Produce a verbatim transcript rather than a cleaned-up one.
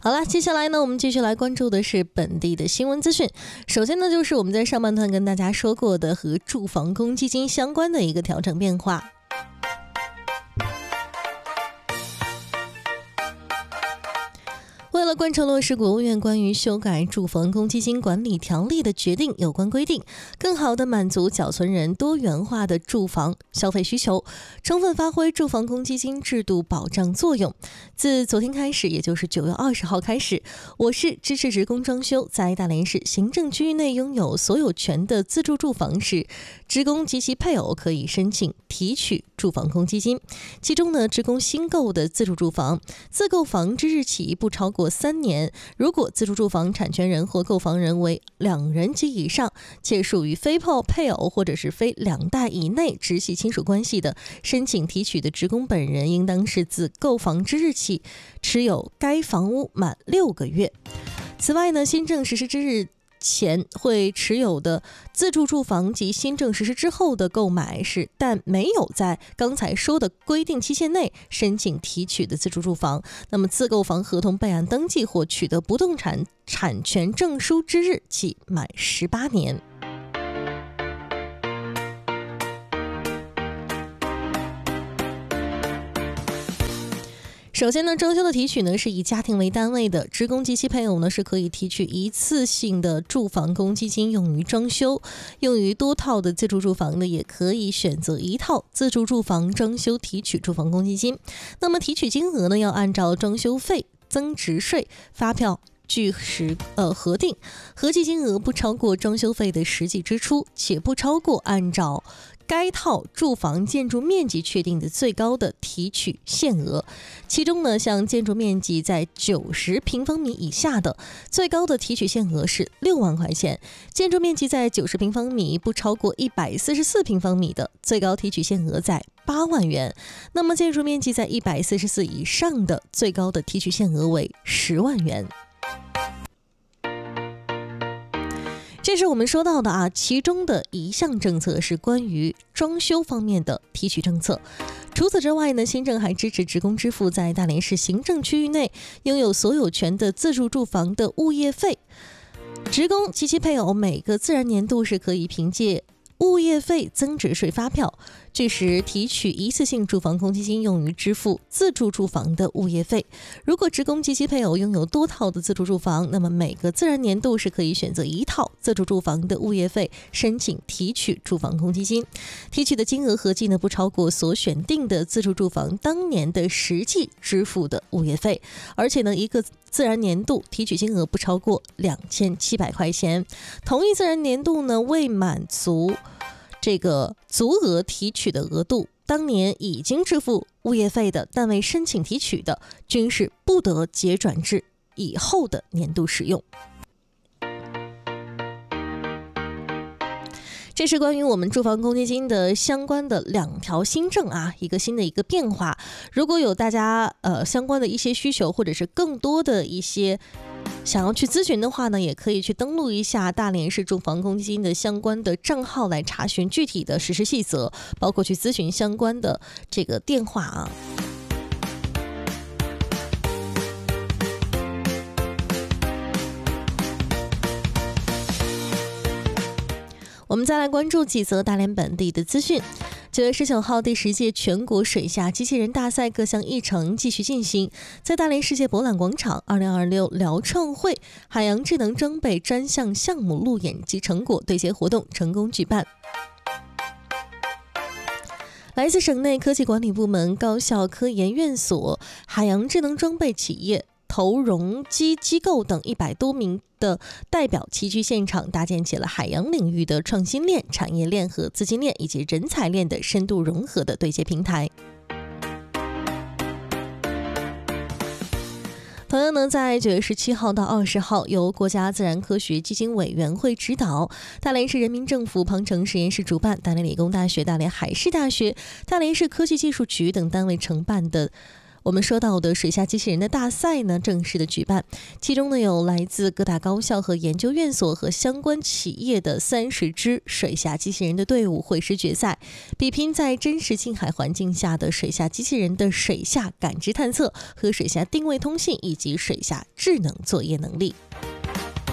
好了，接下来呢，我们继续来关注的是本地的新闻资讯。首先呢，就是我们在上半段跟大家说过的和住房公积金相关的一个调整变化。为了贯彻落实国务院关于修改住房公积金管理条例的决定有关规定，更好地满足缴存人多元化的住房消费需求，充分发挥住房公积金制度保障作用。自昨天开始，也就是九月二十号开始，我市支持职工装修在大连市行政区域内拥有所有权的自住住房时，职工及其配偶可以申请提取住房公积金。其中呢，职工新购的自住住房，自购房之日起不超过三年，如果自住住房产权人或购房人为两人及以上，且属于非配偶或者是非两代以内直系亲属关系的，申请提取的职工本人应当是自购房之日起持有该房屋满六个月。此外呢，新政实施之日前会持有的自住住房及新政实施之后的购买是，但没有在刚才说的规定期限内申请提取的自住住房，那么自购房合同备案登记或取得不动产产权证书之日起满十八年。首先呢，装修的提取呢是以家庭为单位的，职工及其配偶呢是可以提取一次性的住房公积金用于装修，用于多套的自住住房呢也可以选择一套自住住房装修提取住房公积金。那么提取金额呢要按照装修费、增值税发票据实呃核定，合计金额不超过装修费的实际支出，且不超过按照该套住房建筑面积确定的最高的提取限额。其中呢，像建筑面积在九十平方米以下的，最高的提取限额是六万块钱；建筑面积在九十平方米不超过一百四十四平方米的，最高提取限额在八万元。那么建筑面积在一百四十四以上的，最高的提取限额为十万元。这是我们说到的啊，其中的一项政策是关于装修方面的提取政策。除此之外呢，新政还支持职工支付在大连市行政区域内拥有所有权的自住住房的物业费。职工及其配偶每个自然年度是可以凭借物业费增值税发票，据实提取一次性住房公积金用于支付自住住房的物业费。如果职工及其配偶拥有多套的自住住房，那么每个自然年度是可以选择一套自住住房的物业费申请提取住房公积金，提取的金额合计呢不超过所选定的自住住房当年的实际支付的物业费，而且呢一个自然年度提取金额不超过两千七百块钱。同一自然年度呢未满足这个足额提取的额度，当年已经支付物业费的，但未申请提取的，均是不得结转至以后的年度使用。这是关于我们住房公积金的相关的两条新政啊，一个新的一个变化。如果有大家呃相关的一些需求，或者是更多的一些想要去咨询的话呢，也可以去登录一下大连市住房公积金的相关的账号来查询具体的实施细则，包括去咨询相关的这个电话啊。我们再来关注几则大连本地的资讯。九月十九号，第十届全国水下机器人大赛各项议程继续进行，在大连世界博览广场二零二六辽创会海洋智能装备专项项目路演及成果对接活动成功举办。来自省内科技管理部门、高校科研院所、海洋智能装备企业、投融机机构等一百多名的代表齐聚现场，搭建起了海洋领域的创新链、产业链和资金链以及人才链的深度融合的对接平台。同样呢，在九月十七号到二十号，由国家自然科学基金委员会指导，大连市人民政府庞城实验室主办，大连理工大学、大连海事大学、大连市科技技术局等单位承办的我们说到的水下机器人的大赛呢，正式的举办，其中呢有来自各大高校和研究院所和相关企业的三十支水下机器人的队伍会师决赛，比拼在真实近海环境下的水下机器人的水下感知探测和水下定位通信以及水下智能作业能力。